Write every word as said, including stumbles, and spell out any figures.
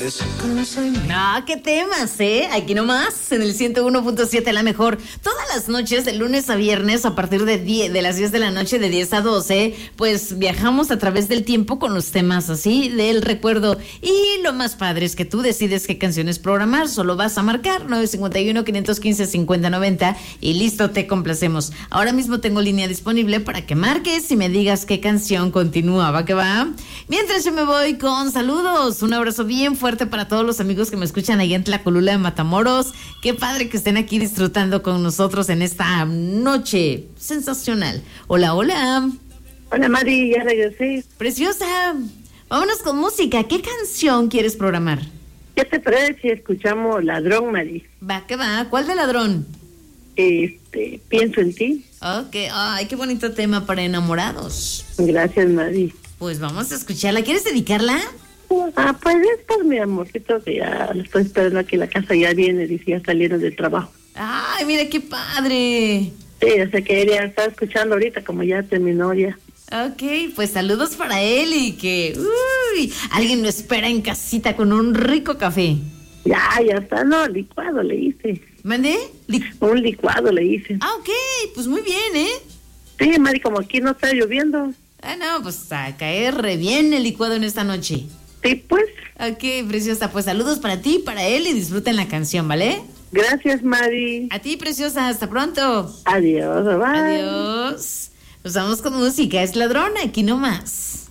Ah, qué temas, ¿eh? Aquí nomás, en el ciento uno punto siete, la mejor. Todas las noches, de lunes a viernes, a partir de, diez, de las diez de la noche, de diez a doce, pues viajamos a través del tiempo con los temas así, del recuerdo. Y lo más padre es que tú decides qué canciones programar. Solo vas a marcar nueve cinco uno, cinco uno cinco, cinco cero nueve cero y listo, te complacemos. Ahora mismo tengo línea disponible para que marques y me digas qué canción continúa, ¿va que va? Mientras yo me voy con saludos, un abrazo bien fuerte para todos los amigos que me escuchan ahí en Tlacolula de Matamoros. Qué padre que estén aquí disfrutando con nosotros en esta noche sensacional. Hola, hola. Hola, Mari, ya regresé. Preciosa. Vámonos con música. ¿Qué canción quieres programar? ¿Qué te parece si escuchamos Ladrón, Mari? Va, ¿qué va? ¿Cuál de Ladrón? Este, Pienso en ti. Ok, ay, qué bonito tema para enamorados. Gracias, Mari. Pues vamos a escucharla. ¿Quieres dedicarla? Ah, pues es por mi amorcito, que ya lo estoy esperando aquí en la casa, ya viene, dice, ya salieron del trabajo. Ay, mira qué padre. Sí, o sea que ella está escuchando ahorita, como ya terminó ya. Ok, pues saludos para él y que, uy, alguien lo espera en casita con un rico café. Ya, ya está, no, licuado le hice. ¿Mandé? Li- Un licuado le hice. ah, ok, pues muy bien, ¿eh? Sí, Mari, como aquí no está lloviendo. Ah, no, pues a caer re bien el licuado en esta noche. Sí, pues. Ok, preciosa, pues saludos para ti, para él y disfruten la canción, ¿vale? Gracias, Mari. A ti, preciosa, hasta pronto. Adiós, bye. Adiós. Nos vamos con música, es Ladrón, aquí nomás.